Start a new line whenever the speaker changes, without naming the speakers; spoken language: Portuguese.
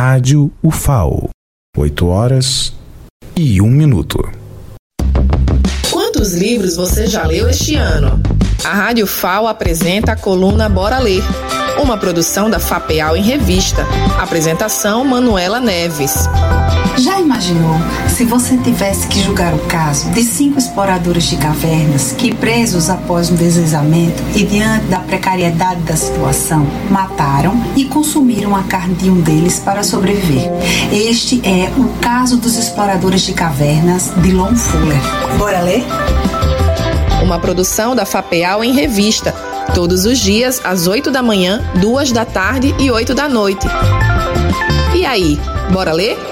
Rádio UFAO. 8h01.
Quantos livros você já leu este ano? A Rádio UFAO apresenta a coluna Bora Ler, uma produção da FAPEAL em revista. Apresentação Manuela Neves.
Já imaginou se você tivesse que julgar o caso de 5 exploradores de cavernas que, presos após um deslizamento e diante da precariedade da situação, mataram e consumiram a carne de um deles para sobreviver? Este é o caso dos exploradores de cavernas de Lon Fuller. Bora ler?
Uma produção da FAPEAL em revista. Todos os dias, às 8 da manhã, 2 da tarde e 8 da noite. E aí, bora ler?